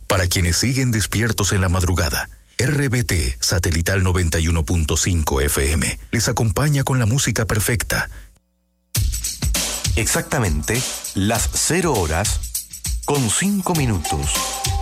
Para quienes siguen despiertos en la madrugada, RBT Satelital 91.5 FM les acompaña con la música perfecta. Exactamente las 0 horas con 5 minutos.